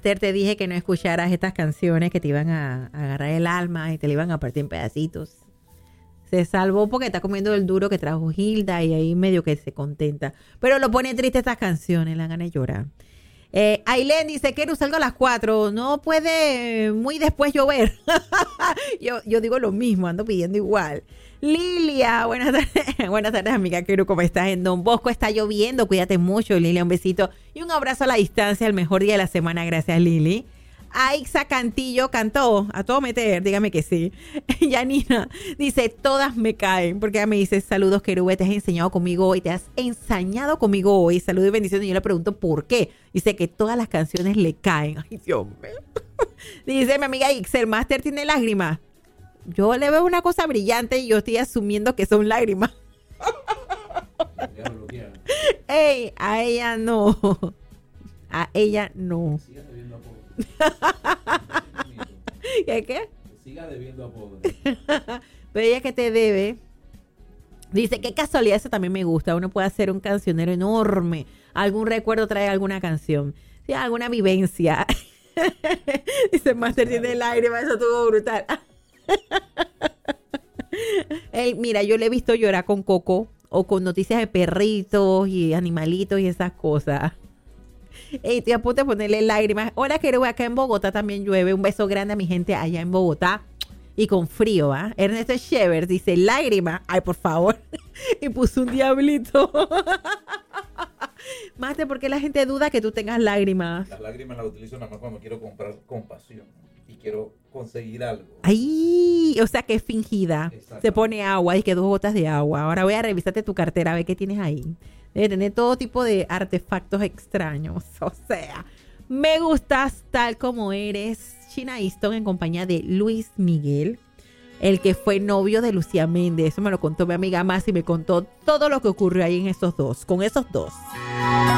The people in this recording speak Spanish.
Master, te dije que no escucharas estas canciones que te iban a agarrar el alma y te le iban a partir en pedacitos. Se salvó porque está comiendo el duro que trajo Hilda y ahí medio que se contenta. Pero lo pone triste estas canciones, la gana de llorar. Ailén dice, quiero salgo a las 4. No puede muy después llover. yo digo lo mismo, ando pidiendo igual. Lilia, buenas tardes. Buenas tardes, amiga Keru, ¿cómo estás? En Don Bosco está lloviendo, cuídate mucho, Lilia, un besito y un abrazo a la distancia, el mejor día de la semana, gracias, Lili. Aixa Cantillo cantó a todo meter, dígame que sí. Yanina dice, todas me caen, porque ella me dice, saludos Kerube, te has enseñado conmigo hoy, saludos y bendiciones. Y yo le pregunto por qué. Dice que todas las canciones le caen. Ay, Dios mío. Dice mi amiga Ixel, Master tiene lágrimas. Yo le veo una cosa brillante y yo estoy asumiendo que son lágrimas. Ey, a ella no. A ella no. ¿Qué? Siga debiendo a pobre. Pero ella que te debe. Dice, qué casualidad, eso también me gusta. Uno puede hacer un cancionero enorme. Algún recuerdo trae alguna canción. Sí, alguna vivencia. Dice, Master tiene lágrimas, eso estuvo brutal. Hey, mira, yo le he visto llorar con Coco o con noticias de perritos y animalitos y esas cosas. Hey, estoy a punto de ponerle lágrimas. Hola, quiero acá en Bogotá también llueve. Un beso grande a mi gente allá en Bogotá. Y con frío, ¿ah? Ernesto Shever dice, lágrimas. Ay, por favor. Y puso un diablito. Mate, ¿por qué la gente duda que tú tengas lágrimas? Las lágrimas las utilizo nada más cuando quiero comprar compasión y quiero conseguir algo. Ay, o sea que es fingida. Se pone agua y que 2 gotas de agua. Ahora voy a revisarte tu cartera a ver qué tienes ahí. Debe tener todo tipo de artefactos extraños. O sea, me gustas tal como eres. China Easton en compañía de Luis Miguel, el que fue novio de Lucía Méndez. Eso me lo contó mi amiga Masi y me contó todo lo que ocurrió ahí en esos dos, con esos dos.